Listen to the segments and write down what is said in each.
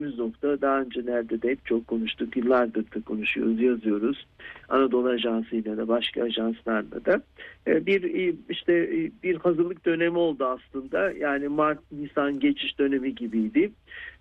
nokta daha öncelerde de hep çok konuştuk. Yıllardır da konuşuyoruz, yazıyoruz. Anadolu Ajansı'yla da başka ajanslarla da. Bir hazırlık dönemi oldu aslında. Yani Mart-Nisan geçiş dönemi gibiydi.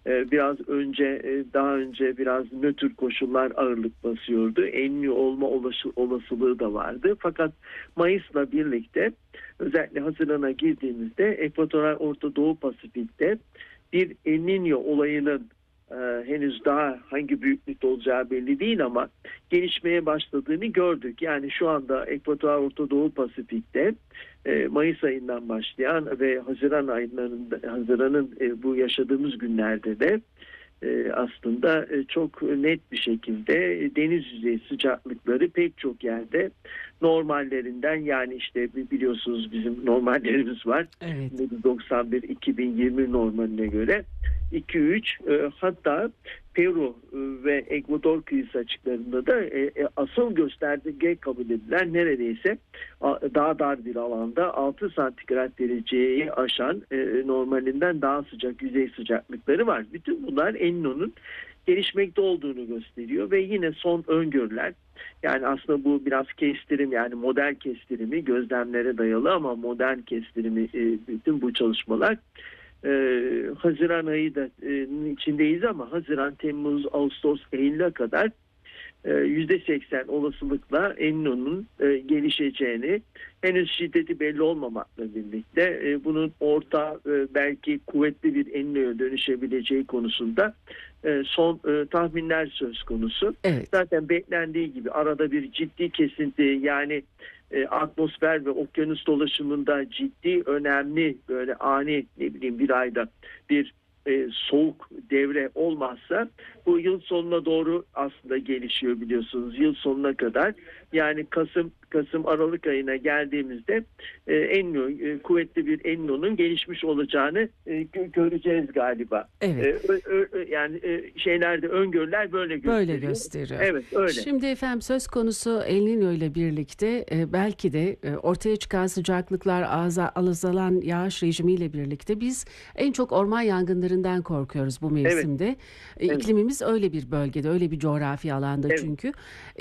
Daha önce biraz nötr koşullar ağırlık basıyordu. El Niño olma olasılığı da vardı. Fakat Mayıs'la birlikte özellikle Haziran'a girdiğimizde Ekvatoral Orta Doğu Pasifik'te bir El Niño olayının henüz daha hangi büyüklükte olacağı belli değil ama gelişmeye başladığını gördük. Yani şu anda Ekvatoral Orta Doğu Pasifik'te Mayıs ayından başlayan ve Haziran'ın bu yaşadığımız günlerde de aslında çok net bir şekilde deniz yüzeyi sıcaklıkları pek çok yerde normallerinden, yani işte biliyorsunuz bizim normallerimiz var. Evet. 1991-2020 normaline göre 2-3, hatta Peru ve Ekvador kıyısı açıklarında da asıl gösterge kabul edilen neredeyse daha dar bir alanda 6 santigrat dereceyi aşan normalinden daha sıcak yüzey sıcaklıkları var. Bütün bunlar El Niño'nun gelişmekte olduğunu gösteriyor ve yine son öngörüler, yani aslında bu biraz kestirim, yani model kestirimi, gözlemlere dayalı ama modern kestirimi, bütün bu çalışmalar Haziran ayı da içindeyiz ama Haziran, Temmuz, Ağustos, Eylül'e kadar %80 olasılıkla El Niño'nun gelişeceğini, henüz şiddeti belli olmamakla birlikte bunun orta, belki kuvvetli bir El Niño'ya dönüşebileceği konusunda son tahminler söz konusu. Evet. Zaten beklendiği gibi arada bir ciddi kesinti, yani atmosfer ve okyanus dolaşımında ciddi, önemli, böyle ani, bir ayda bir soğuk devre olmazsa bu yıl sonuna doğru aslında gelişiyor, biliyorsunuz. Yıl sonuna kadar, yani Kasım Aralık ayına geldiğimizde El Niño, kuvvetli bir El Niño'nun gelişmiş olacağını göreceğiz galiba. Evet. Şeylerde öngörüler böyle gösteriyor. Böyle gösteriyor. Evet, öyle. Şimdi efendim, söz konusu El Niño ile birlikte belki de ortaya çıkan sıcaklıklar, azalan yağış rejimiyle birlikte biz en çok orman yangınlarından korkuyoruz bu mevsimde. Evet. İklimimiz öyle bir bölgede, öyle bir coğrafi alanda, Evet. çünkü.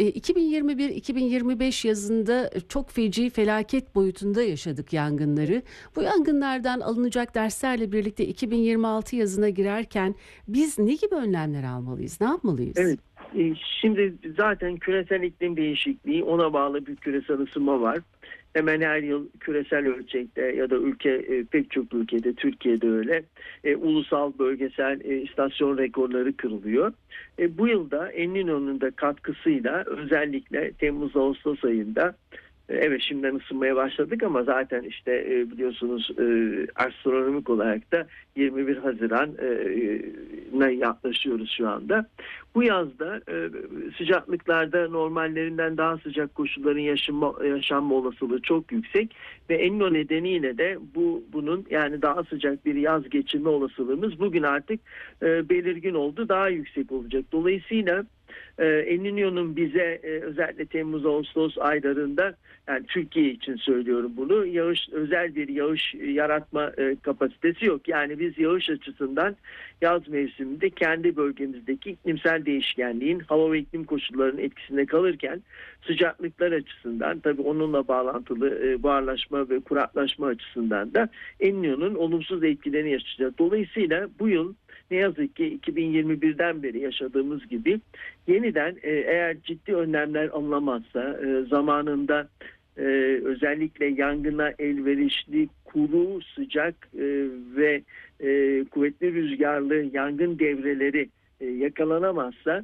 2021-2025 yazında çok feci, felaket boyutunda yaşadık yangınları. Bu yangınlardan alınacak derslerle birlikte 2026 yazına girerken biz ne gibi önlemler almalıyız, ne yapmalıyız? Evet. Şimdi zaten küresel iklim değişikliği, ona bağlı bir küresel ısınma var. Hemen her yıl küresel ölçekte ya da pek çok ülkede, Türkiye'de öyle, ulusal, bölgesel istasyon rekorları kırılıyor. Bu yılda El Niño'nun da katkısıyla özellikle Temmuz-Ağustos ayında, evet, şimdiden ısınmaya başladık ama zaten işte biliyorsunuz astronomik olarak da 21 Haziran'a yaklaşıyoruz şu anda. Bu yazda sıcaklıklarda normallerinden daha sıcak koşulların yaşanma olasılığı çok yüksek ve El Niño nedeniyle de bunun, yani daha sıcak bir yaz geçirme olasılığımız bugün artık belirgin oldu, daha yüksek olacak. Dolayısıyla El Niño'nun bize özellikle Temmuz-Ağustos aylarında, yani Türkiye için söylüyorum bunu, özel bir yağış yaratma kapasitesi yok. Yani biz yağış açısından yaz mevsiminde kendi bölgemizdeki iklimsel değişkenliğin, hava ve iklim koşullarının etkisinde kalırken, sıcaklıklar açısından, tabii onunla bağlantılı buharlaşma ve kuraklaşma açısından da El Niño'nun olumsuz etkilerini yaşayacak. Dolayısıyla bu yıl ne yazık ki 2021'den beri yaşadığımız gibi yeniden, eğer ciddi önlemler alınamazsa, zamanında özellikle yangına elverişli kuru, sıcak ve kuvvetli rüzgarlı yangın devreleri yakalanamazsa,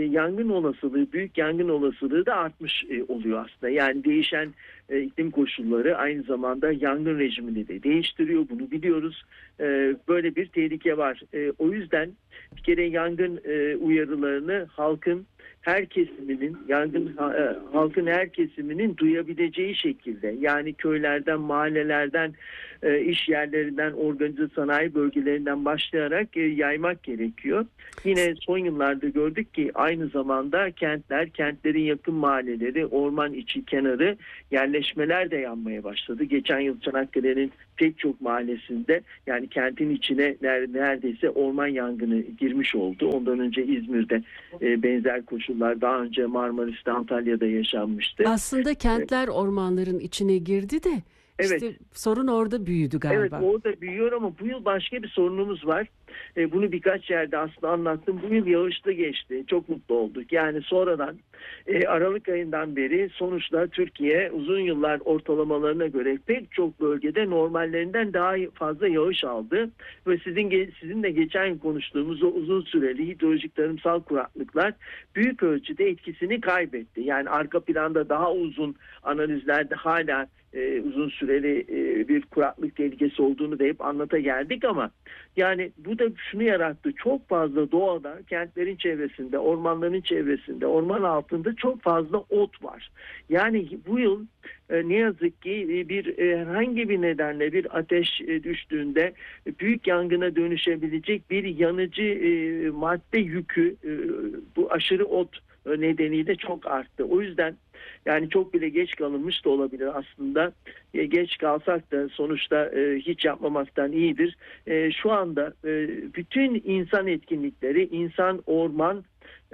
büyük yangın olasılığı da artmış oluyor aslında. Yani değişen iklim koşulları aynı zamanda yangın rejimini de değiştiriyor. Bunu biliyoruz. Böyle bir tehlike var. O yüzden bir kere yangın uyarılarını halkın her kesiminin, halkın her kesiminin duyabileceği şekilde, yani köylerden, mahallelerden, iş yerlerinden, organize sanayi bölgelerinden başlayarak yaymak gerekiyor. Yine son yıllarda gördük ki aynı zamanda kentler, kentlerin yakın mahalleleri, orman içi kenarı yerleşmeler de yanmaya başladı. Geçen yıl Çanakkale'nin pek çok mahallesinde, yani kentin içine neredeyse orman yangını girmiş oldu. Ondan önce İzmir'de benzer koşullar daha önce Marmaris'te, Antalya'da yaşanmıştı. Aslında kentler ormanların içine girdi de Evet. işte sorun orada büyüdü galiba. Evet, orada büyüyor ama bu yıl başka bir sorunumuz var. Bunu birkaç yerde aslında anlattım. Bu yıl yağışlı geçti. Çok mutlu olduk. Yani sonradan Aralık ayından beri sonuçta Türkiye uzun yıllar ortalamalarına göre pek çok bölgede normallerinden daha fazla yağış aldı. Ve sizinle geçen yıl konuştuğumuz o uzun süreli hidrolojik tarımsal kuraklıklar büyük ölçüde etkisini kaybetti. Yani arka planda daha uzun analizlerde hala uzun süreli bir kuraklık tehlikesi olduğunu da hep anlata geldik ama yani bu da şunu yarattı. Çok fazla doğada, kentlerin çevresinde, ormanların çevresinde, orman altında çok fazla ot var. Yani bu yıl ne yazık ki herhangi bir nedenle bir ateş düştüğünde büyük yangına dönüşebilecek bir yanıcı madde yükü bu aşırı ot nedeniyle çok arttı. O yüzden yani çok bile geç kalınmış da olabilir aslında. Geç kalsak da sonuçta hiç yapmamaktan iyidir. Şu anda bütün insan etkinlikleri, insan, orman,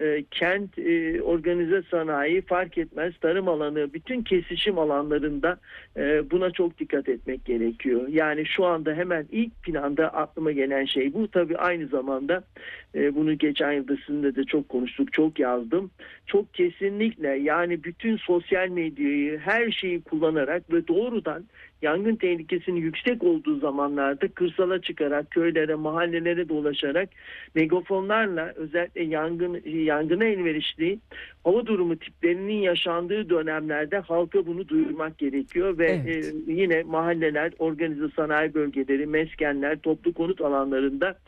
kent, organize sanayi fark etmez, tarım alanı, bütün kesişim alanlarında buna çok dikkat etmek gerekiyor. Yani şu anda hemen ilk planda aklıma gelen şey bu. Tabii aynı zamanda bunu geçen yılda sizinle de çok konuştuk, çok yazdım. Çok kesinlikle yani bütün sosyal medyayı, her şeyi kullanarak ve doğrudan yangın tehlikesinin yüksek olduğu zamanlarda kırsala çıkarak, köylere, mahallelere dolaşarak megafonlarla özellikle yangına elverişli hava durumu tiplerinin yaşandığı dönemlerde halka bunu duyurmak gerekiyor ve Evet. yine mahalleler, organize sanayi bölgeleri, meskenler, toplu konut alanlarında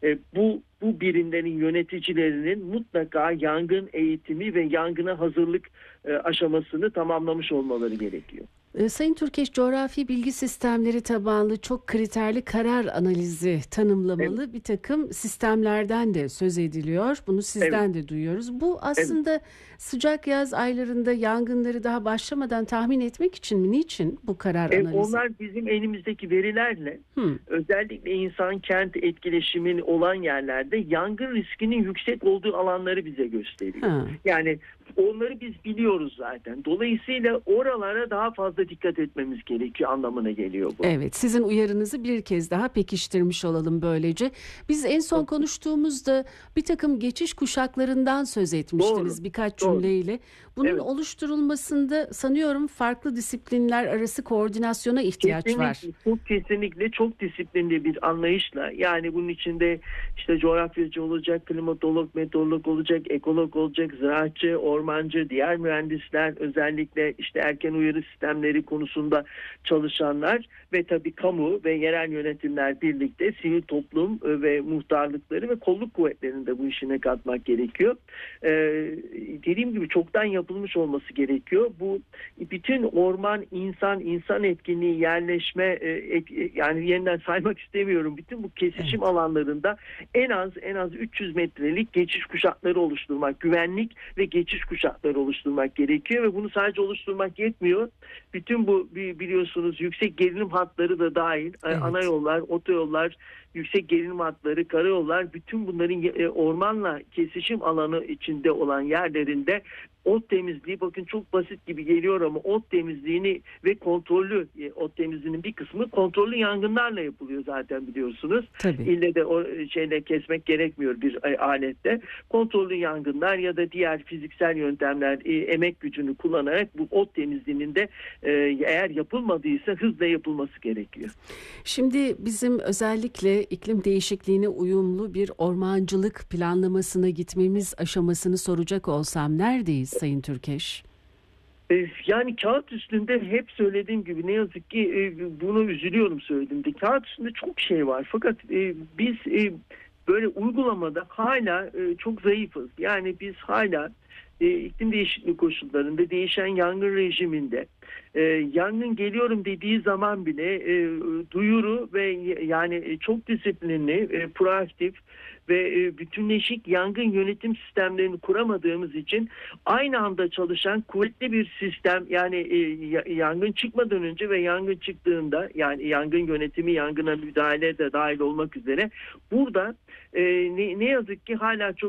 bu birimlerin yöneticilerinin mutlaka yangın eğitimi ve yangına hazırlık aşamasını tamamlamış olmaları gerekiyor. Sayın Türkeş, coğrafi bilgi sistemleri tabanlı çok kriterli karar analizi tanımlamalı bir takım sistemlerden de söz ediliyor. Bunu sizden de duyuyoruz. Bu aslında sıcak yaz aylarında yangınları daha başlamadan tahmin etmek için mi? Niçin bu karar analizi? Onlar bizim elimizdeki verilerle özellikle insan-kent etkileşimin olan yerlerde yangın riskinin yüksek olduğu alanları bize gösteriyor. Yani onları biz biliyoruz zaten. Dolayısıyla oralara daha fazla dikkat etmemiz gerekiyor anlamına geliyor bu. Evet, sizin uyarınızı bir kez daha pekiştirmiş olalım böylece. Biz en son konuştuğumuzda bir takım geçiş kuşaklarından söz etmiştiniz. Doğru, Birkaç doğru. cümleyle. Bunun Evet. oluşturulmasında sanıyorum farklı disiplinler arası koordinasyona ihtiyaç var. Kesinlikle çok disiplinli bir anlayışla, yani bunun içinde işte coğrafyacı olacak, klimatolog, meteorolog olacak, ekolog olacak, ziraatçı, ormancı, diğer mühendisler, özellikle işte erken uyarı sistemleri konusunda çalışanlar ve tabii kamu ve yerel yönetimler birlikte sivil toplum ve muhtarlıkları ve kolluk kuvvetlerini de bu işine katmak gerekiyor. Dediğim gibi çoktan yapılmış olması gerekiyor. Bu bütün orman, insan etkinliği, yerleşme, yani yeniden saymak istemiyorum. Bütün bu kesişim alanlarında en az 300 metrelik geçiş kuşakları oluşturmak, güvenlik ve geçiş kuşakları oluşturmak gerekiyor ve bunu sadece oluşturmak yetmiyor. Bütün bu biliyorsunuz yüksek gerilim hatları da dahil, ana yollar, otoyollar, yüksek gerilim hatları, karayollar, bütün bunların ormanla kesişim alanı içinde olan yerlerinde ot temizliği, bakın çok basit gibi geliyor ama ot temizliğini ve kontrollü, ot temizliğinin bir kısmı kontrollü yangınlarla yapılıyor zaten biliyorsunuz. Tabii. İlle de o şeyle kesmek gerekmiyor bir alette. Kontrollü yangınlar ya da diğer fiziksel yöntemler, emek gücünü kullanarak bu ot temizliğinin de eğer yapılmadıysa hızla yapılması gerekiyor. Şimdi bizim özellikle iklim değişikliğine uyumlu bir ormancılık planlamasına gitmemiz aşamasını soracak olsam neredeyiz Sayın Türkeş? Yani kağıt üstünde hep söylediğim gibi ne yazık ki bunu üzülüyorum söylediğimde. Kağıt üstünde çok şey var fakat biz böyle uygulamada hala çok zayıfız. Yani biz hala iklim değişikliği koşullarında değişen yangın rejiminde yangın geliyorum dediği zaman bile duyuru ve yani çok disiplinli, proaktif ve bütünleşik yangın yönetim sistemlerini kuramadığımız için aynı anda çalışan kuvvetli bir sistem, yani yangın çıkmadan önce ve yangın çıktığında, yani yangın yönetimi, yangına müdahale de dahil olmak üzere burada ne yazık ki hala çok